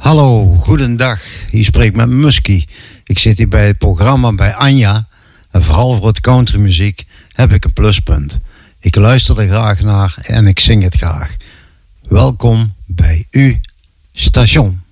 Hallo, goedendag. Hier spreekt met Muskie. Ik zit hier bij het programma bij Anja. En vooral voor het countrymuziek heb ik een pluspunt. Ik luister er graag naar en ik zing het graag. Welkom bij uw station.